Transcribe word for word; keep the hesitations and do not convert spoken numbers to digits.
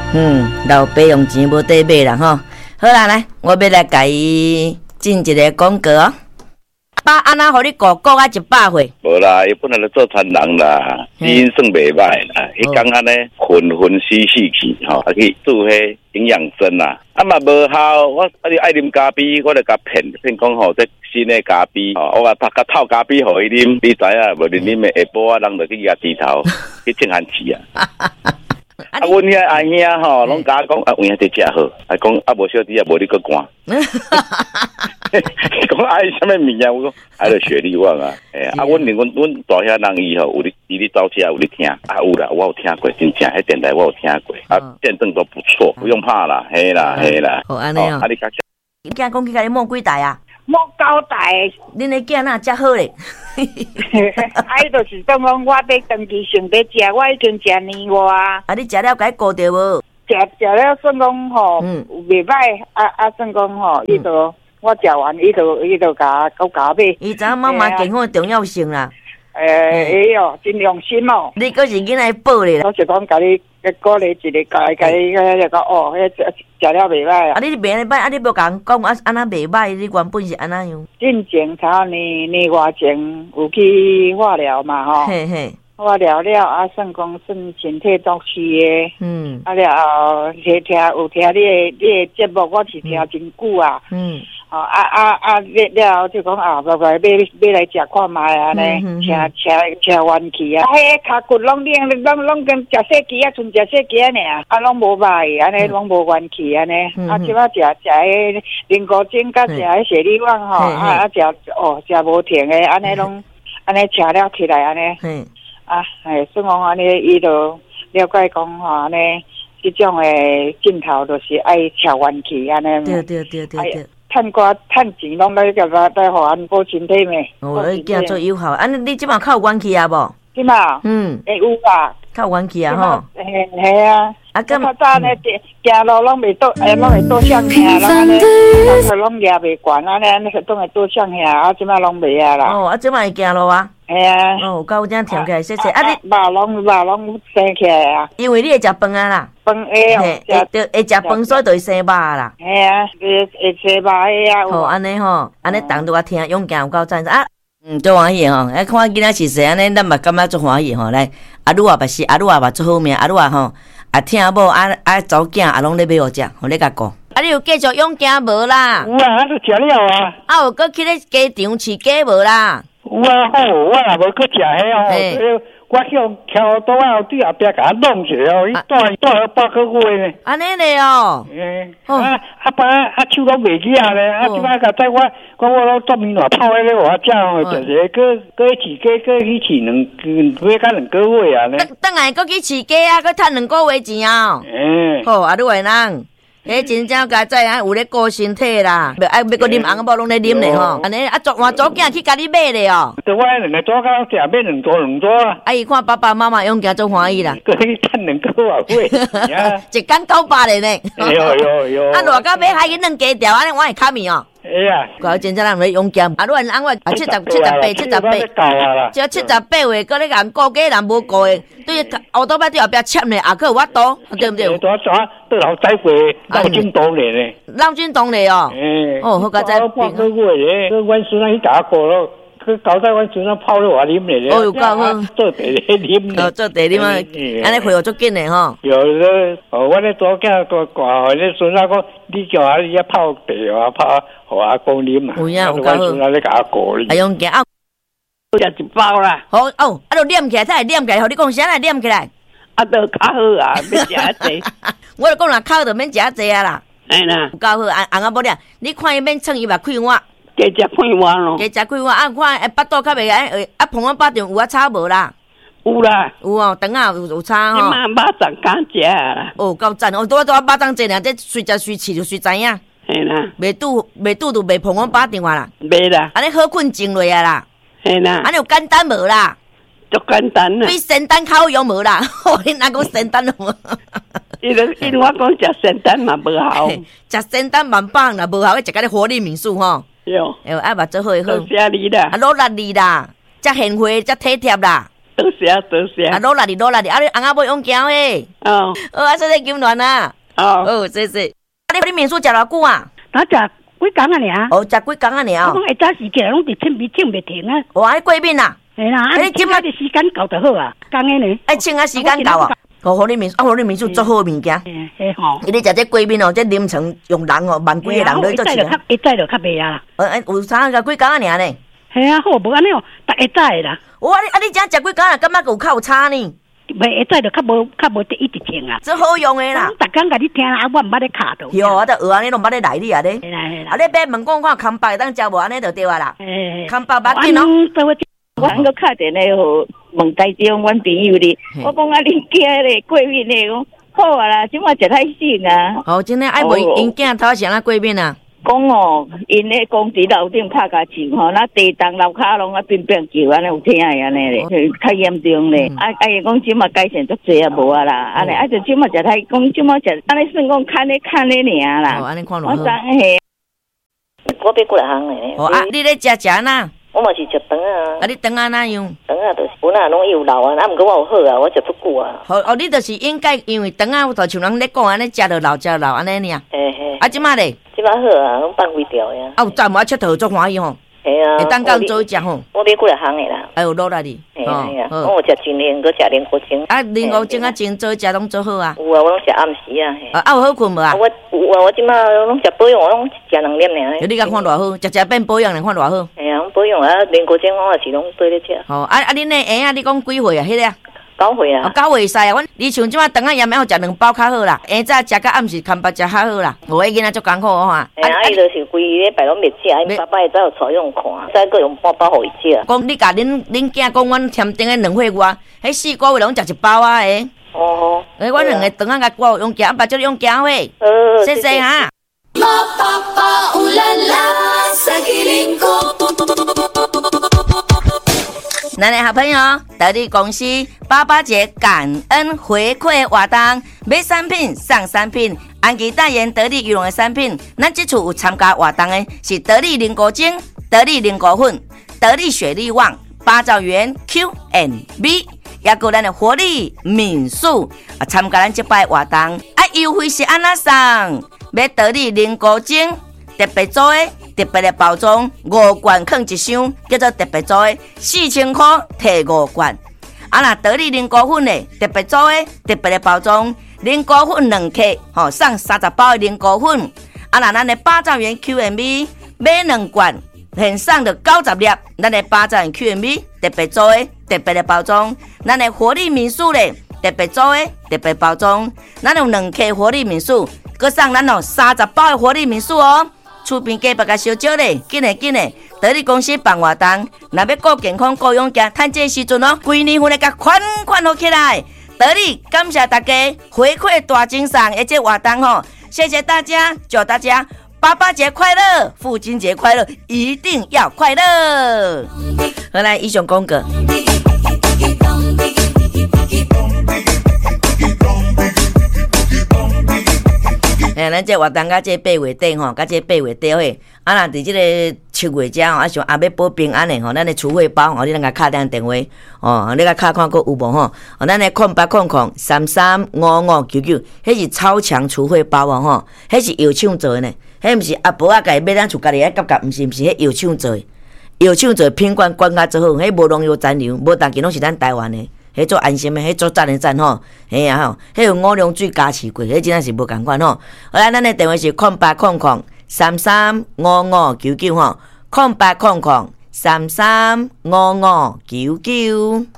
嗯，老爸用钱无得买啦吼。好啦，来，我要来甲伊进一个广告哦。爸，安那互你顾顾啊一百岁？ 无啦，伊本来就做传人啦，基因算袂歹啦。伊讲安尼混混死死去，吼，啊去做迄营养针啦。啊嘛无效，我啊你爱啉咖啡，我就甲骗骗讲吼，这新的咖啡，吼，我甲甲透咖啡互伊啉，你知影无？你啉的下晡啊，人就去遐低头去种番薯啊。啊，阮遐阿兄吼，拢甲我讲啊，有影伫食好，啊讲啊无小弟啊，无你个寒。讲爱什么物啊？我讲爱着雪莉旺啊，哎啊，阮阮阮大遐人伊吼，有你伊咧走车有咧听，啊有啦，我有听过，真正迄电台我有听过，啊见证都不错，不用怕啦，嘿啦嘿啦。 哦，安尼哦。啊，你讲，你讲讲去甲你摸几台啊？ 摸九台。恁的囝哪遮好咧？ 啊，伊就是讲讲，我要长期性在食，我已经食年外啊。 啊，你食了该顾着无？ 食食了算讲吼，袂歹，啊啊算讲吼，伊就我食完，伊就伊就甲我甲买。 伊知影妈妈健康的重要性啦。 诶，哎哟，真用心哦。 你搁是囡仔报咧？ 我是讲甲你鼓励一个，甲甲你个个哦，迄食食了袂歹啊。 啊，你袂歹，啊，你无甲人讲啊，安那袂歹，你原本是安那样。 进前头年年外前有去化疗嘛吼。嘿嘿。化疗了啊，算讲算身体足虚的。嗯。啊了后，听听有听你的你的节目，我是听真久啊。嗯。哦啊啊啊！了后就讲啊，来来买买来食看卖啊呢，吃吃吃元气啊！迄骹骨拢练，拢拢跟食细鸡啊，剩食细鸡尔，啊拢无歹，安尼拢无元气安尼。啊，即摆食食迄灵骨精，甲食迄雪莉旺吼，啊啊食哦食无停诶，安尼拢安尼吃了起来安尼。啊，哎，算讲安尼伊就了解讲吼安尼，即种诶镜头就是爱吃元气安尼。 对对对对对。 趁瓜趁钱，拢来个来来互安保身体咩？ 哦，你惊做有效，安尼你即马较有元气啊无？ 即马，嗯，会有吧？ 较有元气啊吼。 嘿嘿啊！啊，咁较早呢，行路拢袂倒，哎，拢会倒向下，拢安尼，头拢举袂悬，安尼安尼都会倒向下，啊，即马拢袂啊啦。 哦，啊，即马会行路啊？ 系啊。 哦，够有正跳起来，谢谢。啊， 你肉拢肉拢生起来啊？ 因为你会食饭啊啦。 饭会哦， 会会食饭，所以就会生肉啦。 系啊，会会生肉个啊。 好，安尼吼，安尼当拄我听，勇敢有够赞啊！嗯，做欢喜吼，哎，看囡仔是谁安尼，咱嘛感觉做欢喜吼。来，阿鲁啊，嘛是阿鲁啊，嘛做好命，阿鲁啊吼，啊听某啊啊走囝啊，拢咧买互食，互咧甲顾。啊，你有继续养鸡无啦？ 有啊，都食了啊。 啊，有搁去咧鸡场饲鸡无啦？ 有啊，好，我也无去食迄哦。我向桥倒啊，对后壁甲我弄一下哦，伊带带了八个月呢。 安尼咧哦。 诶，啊啊爸啊手都袂起啊咧，啊即摆甲在我我我拢做面话泡迄个我食哦，就是个个饲鸡个去饲两个甲两个月啊咧。 等等下搁去饲鸡啊，搁趁两个月钱啊。诶。好，啊，你话人。迄真正家在啊，有咧顾身体啦，要爱要搁啉红某拢咧啉咧吼，安尼啊，做换做囝去家己买咧哦。 对，我两个做到食买两桌两桌啊。 啊，伊看爸爸妈妈用家做欢喜啦。 搁去趁两个月月， 一工九百咧呢。 有有有。 啊，偌到买海去弄鸡条，安尼我会卡面哦。 哎呀， 搞真正人咧用咸，啊，你按我啊七十七十八七十八，只七十八岁，搁咧人顾鸡人无顾诶，对后倒摆对后壁签咧，也搁有法度，对不对？ 多少对老仔过老金当咧咧， 老金当咧哦。诶，哦，好佳哉。 半个月咧，个阮孙仔去打过咯。佢搞在阮厝那泡咧话啉咧， 哦，有够好， 做地咧啉， 哦，做地啉啊，安尼会有足紧诶吼。 有咧，哦，我咧做囝个挂，咧孙仔讲，你叫阿你泡地啊，泡互阿公啉啊。 有影有够好。 孙仔咧甲阿过哩。 哎用惊啊， 食一包啦。 好哦，啊，就念起来，才会念起来，互你讲啥来念起来。 啊，都较好啊，免食啊济。 我就讲啦，口就免食啊济啊啦。 哎啦， 有够好，红红仔某俩，你看伊免蹭伊目开碗。 加食开碗咯， 加食开碗啊！看诶，巴肚较袂安，啊，澎湖巴掌有啊炒无啦？ 有啦， 有哦，肠啊有有炒吼。 你妈巴掌敢食啦？ 哦，够赞哦！多多巴掌济俩，这随食随饲就随知影。 系啦， 袂拄袂拄就袂澎湖巴掌啊啦。 袂啦， 安尼好困静落啊啦。 系啦， 安尼有简单无啦？ 足简单啦。 比仙丹较用无啦？哦，你哪讲仙丹无？ 伊就因我讲食仙丹嘛无效， 食仙丹万棒啦，无效，伊食甲你活力民宿吼。 哟， 哎，啊，目做好好， 谢你啦， 啊，努力你啦，遮贤惠，遮体贴啦， 多谢多谢。 啊，攞啦你攞啦你，啊你翁仔要用行诶。 哦， 哦，啊，谢谢金銮啊。 哦， 哦，谢谢。啊，你你民宿食偌久啊？ 我食几工啊尔？ 哦，食几工啊尔？我讲下早时起来拢伫清鼻清袂停啊。 哦，爱过敏啊？ 系啦，啊，你即摆的时间到就好啊，讲诶呢。 爱清啊时间到啊。哦，互你民啊，互你民宿做好物件。 嘿嘿吼。伊咧食这过敏哦，这临床用人哦，万几个人咧做事啊。 一早就较袂啊。 呃，有啥个几工啊尔呢？ 系啊，好无安尼哦，逐下早的啦。 哦，啊你啊你这食几工啊？感觉有较有差呢？ 袂下早就较无较无得一直听啊。 这好用的啦。 逐工甲你听啊，我毋捌咧卡到。 哟，我都学安尼，拢捌咧来你啊咧。 系啦系啦。 啊，你别问讲看康巴会当食无安尼就对啊啦。 嘿。 康巴捌紧哦。 我还阁敲电话互问台中阮朋友哩，我讲啊，恁囝咧过敏咧，讲好啊啦，即马食太省啊。 哦，真诶，爱问因囝头先啊过敏啊。 讲哦，因咧讲伫楼顶拍甲树吼，那地动楼骹拢啊变变叫安尼有听诶安尼咧，太严重咧。啊啊伊讲即马改善足济啊无啊啦，安尼啊就即马食太讲即马食，安尼算讲看咧看咧尔啦。 哦，安尼看落好。我知嘿，我要过来行诶。 哦啊，你咧食食哪？ 我嘛是食肠啊。 啊，你肠啊哪样？ 肠啊，就是本来拢有老啊，啊，毋过我有好啊，我食足久啊。 好哦，你就是应该因为肠啊，就像人咧讲安尼，食着老食老安尼尔。 嘿嘿。 啊，即马咧？ 即马好啊，拢放开掉呀。 啊，有昨晚佚佗足欢喜吼。 系啊。 会当到做食吼。 我要过来行诶啦。 哎呦，落来哩。 系啊系啊。我有食青莲，搁食莲菇精。 啊，莲菇精啊，精做食拢做好啊。 有啊，我拢食暗时啊。 啊，啊有好困无啊？ 我有啊，我即马拢食保养，我拢食两粒尔。 你甲看偌好，食食变保养，你看偌好。 系啊，保养啊，莲菇精我也是拢对咧食。 哦，啊啊，恁诶婴啊，你讲几岁啊？迄个啊？ 九岁啊。 哦，九岁使啊，阮你像即马肠啊盐要食两包较好啦，下早食到暗时看饱食较好啦。五个囡仔足艰苦吼。啊， 伊就是规礼拜拢袂食，因爸爸会走带用看，再搁用半包互伊食。 讲你甲恁恁囝讲，阮添订诶两岁外，迄四个月拢食一包啊诶。 哦。 诶，阮两个肠啊，甲我用行，把这用行喂。 呃。 谢谢哈。咱的好朋友，得力公司八八节感恩回馈活动，买产品送产品，安吉代言得力羽绒的产品。咱这次有参加活动的是得力菱果精、得力菱果粉、得力雪力旺、八兆元 Q and B， 也有咱的活力民宿啊，参加咱这摆活动，啊优惠是安那送？买得力菱果精特别做的。特别的包装，五罐放一箱，叫做特别做的，四千块摕五罐。啊，那得力菱果粉的特别做的，特别的包装，菱果粉两克，吼送三十包的菱果粉。啊，那咱的八兆元 Q and B 买两罐，现送着九十粒。咱的八兆元 Q and B 特别做的，特别的包装，咱的活力民宿咧特别做的，特别包装，咱有两克活力民宿，佮送咱哦三十包的活力民宿哦。厝边隔壁甲烧酒咧，紧诶紧诶！得力公司办活动，若要顾健康、顾勇健，趁这时阵哦，规年份来甲款款好起来。得力感谢大家回馈大精赏，而且活动吼，谢谢大家，祝大家爸爸节快乐，父亲节快乐，一定要快乐。好来，以上讲过。诶，咱这活动甲这八月底吼，甲这八月底嘿，啊若伫即个七月遮吼，啊像也要保平安的吼，咱的储汇包吼，你咱甲敲电电话哦，你甲敲看过有无吼？哦，咱的空八空空三三五五九九，迄是超强储汇包哦吼，迄是药厂做的呢，迄毋是阿婆啊家己买咱厝家己爱夹夹，毋是毋是，迄药厂做的，药厂做品管管甲做好，迄无农药残留，无当期拢是咱台湾的。迄做安心的，迄做赞的赞吼，嘿啊吼，迄有五粮水加持过，迄真正是无共款吼。好啦，咱的电话是空八空空三三五五九九吼，空八空空三三五五九九。